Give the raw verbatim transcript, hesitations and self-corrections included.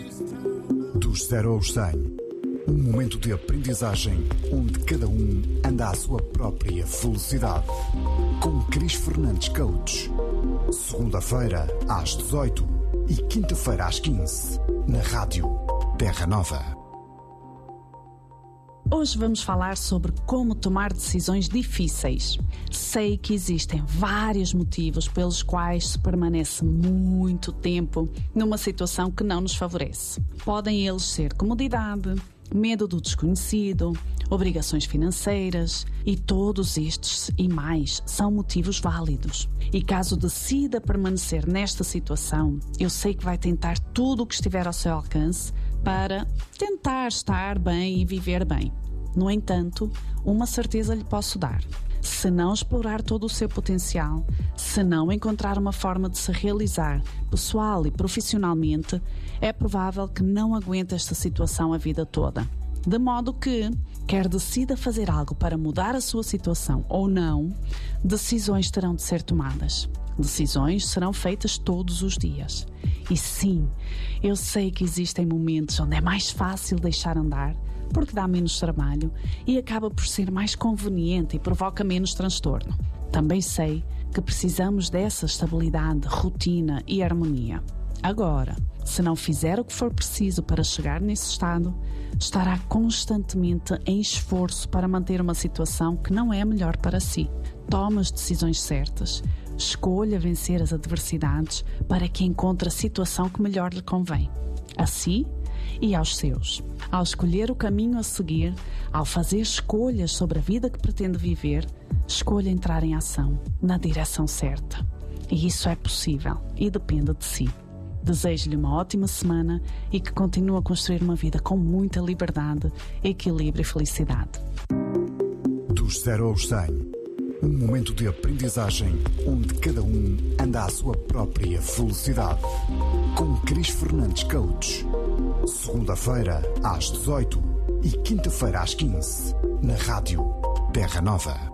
Dos zero aos cem, um momento de aprendizagem onde cada um anda à sua própria velocidade. Com Cris Fernandes Coach. Segunda-feira às dezoito e quinta-feira às quinze, na Rádio Terra Nova. Hoje vamos falar sobre como tomar decisões difíceis. Sei que existem vários motivos pelos quais se permanece muito tempo numa situação que não nos favorece. Podem eles ser comodidade, medo do desconhecido, obrigações financeiras, e todos estes e mais são motivos válidos. E caso decida permanecer nesta situação, eu sei que vai tentar tudo o que estiver ao seu alcance para tentar estar bem e viver bem. No entanto, uma certeza lhe posso dar: se não explorar todo o seu potencial, se não encontrar uma forma de se realizar pessoal e profissionalmente, é provável que não aguente esta situação a vida toda. De modo que, quer decida fazer algo para mudar a sua situação ou não, decisões terão de ser tomadas. Decisões serão feitas todos os dias. E sim, eu sei que existem momentos onde é mais fácil deixar andar, porque dá menos trabalho e acaba por ser mais conveniente e provoca menos transtorno. Também sei que precisamos dessa estabilidade, rotina e harmonia. Agora, se não fizer o que for preciso para chegar nesse estado, estará constantemente em esforço para manter uma situação que não é a melhor para si. Tome as decisões certas, escolha vencer as adversidades para que encontre a situação que melhor lhe convém, a si e aos seus. Ao escolher o caminho a seguir, ao fazer escolhas sobre a vida que pretende viver, escolha entrar em ação, na direção certa. E isso é possível e depende de si. Desejo-lhe uma ótima semana e que continue a construir uma vida com muita liberdade, equilíbrio e felicidade. Dos zero aos cem, um momento de aprendizagem onde cada um anda à sua própria velocidade. Com Cris Fernandes Coach. Segunda-feira às dezoito e quinta-feira às quinze, na Rádio Terra Nova.